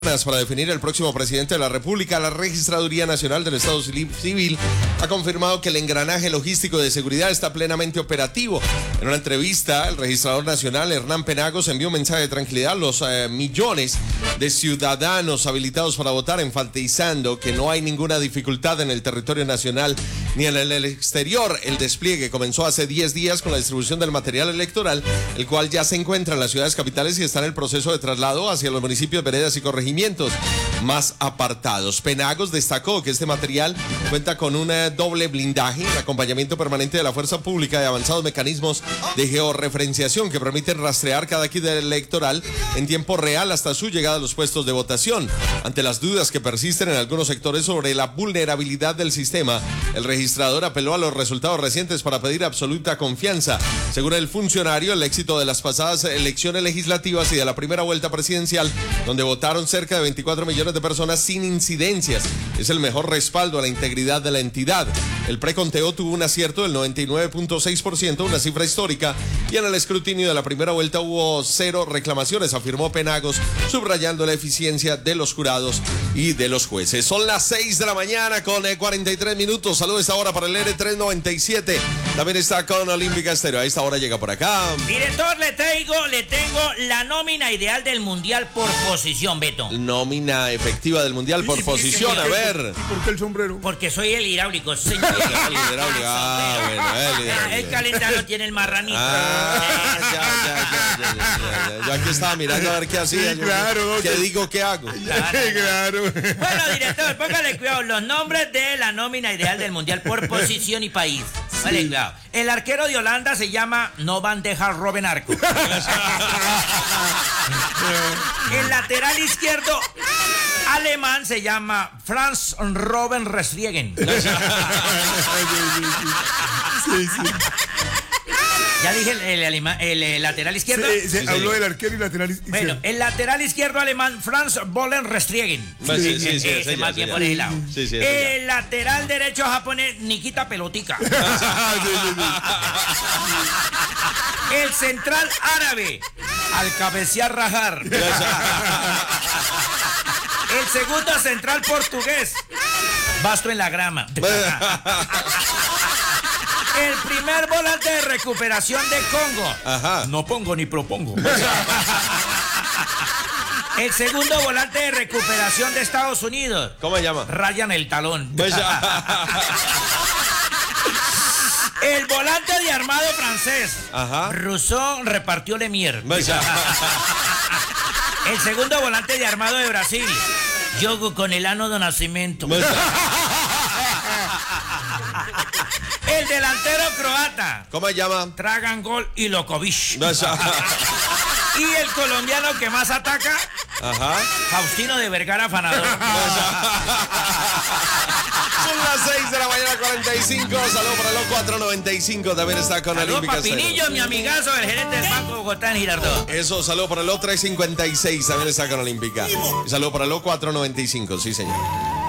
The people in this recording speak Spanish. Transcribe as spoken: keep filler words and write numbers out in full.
Para definir el próximo presidente de la República, la Registraduría Nacional del Estado Civil ha confirmado que el engranaje logístico de seguridad está plenamente operativo. En una entrevista, el registrador nacional Hernán Penagos envió un mensaje de tranquilidad a los eh, millones de ciudadanos habilitados para votar, enfatizando que no hay ninguna dificultad en el territorio nacional ni en el exterior. El despliegue comenzó hace diez días con la distribución del material electoral, el cual ya se encuentra en las ciudades capitales y está en el proceso de traslado hacia los municipios, veredas y corregimientos más apartados. Penagos destacó que este material cuenta con un doble blindaje, un acompañamiento permanente de la fuerza pública y avanzados mecanismos de georreferenciación que permiten rastrear cada kit electoral en tiempo real hasta su llegada a los puestos de votación. Ante las dudas que persisten en algunos sectores sobre la vulnerabilidad del sistema, el registrador apeló a los resultados recientes para pedir absoluta confianza. Según el funcionario, el éxito de las pasadas elecciones legislativas y de la primera vuelta presidencial, donde votaron cerca cerca de veinticuatro millones de personas sin incidencias, es el mejor respaldo a la integridad de la entidad. El preconteo tuvo un acierto del noventa y nueve punto seis por ciento, una cifra histórica, y en el escrutinio de la primera vuelta hubo cero reclamaciones, afirmó Penagos, subrayando la eficiencia de los jurados y de los jueces. Son las seis de la mañana con cuarenta y tres minutos. Saludos a esta hora para el R trescientos noventa y siete. También está con Olímpica Estéreo. A esta hora llega por acá. Director, le traigo, le tengo la nómina ideal del Mundial por posición, Beto. Nómina efectiva del Mundial por posición, a ver. ¿Y por qué el sombrero? Porque soy el hidráulico, señor. El hidráulico, ah, bueno, el hidráulico. El calentado tiene el marranito. Ah, ya, ya, ya, ya, ya, ya. Yo aquí estaba mirando a ver qué hacía. Sí, claro. ¿Qué digo, qué hago? Claro. Claro. Bueno, director, póngale cuidado. Los nombres de la nómina ideal del Mundial por posición y país. Vale, cuidado. El arquero de Holanda se llama No Van der Robben Arco. El lateral izquierdo alemán se llama Franz Robben Restriegen. Sí, sí. Ya dije el, el, alemán, el, el lateral izquierdo. Se, se sí, habló del arquero y lateral izquierdo. Bueno, el lateral izquierdo alemán, Franz Bollen Restriegen. Sí, sí, sí, sí, ese sí, más sí, bien sí, por ese lado. Sí, sí, el lateral derecho japonés, Nikita Pelotica. Sí, sí, sí. El central árabe, al cabecear rajar. El segundo central portugués, Basto en la grama. El primer volante de recuperación de Congo. Ajá. No pongo ni propongo. El segundo volante de recuperación de Estados Unidos. ¿Cómo se llama? Ryan el talón. El volante de armado francés. Ajá. Rousseau repartió Lemier. El segundo volante de armado de Brasil. Yogo con el ano de nacimiento. El delantero croata. ¿Cómo se llama? Dragan Gol y Lokovic. Y el colombiano que más ataca. Ajá. Faustino de Vergara Fanador. Son las seis de la mañana, cuarenta y cinco. Saludos para los cuatrocientos noventa y cinco. También está con Saludos Olímpica Papinillo, mi amigazo, el gerente del Banco Bogotá en Girardot. Eso, saludos para los trescientos cincuenta y seis. También está con Olímpica. Y saludos para los cuatrocientos noventa y cinco. Sí, señor.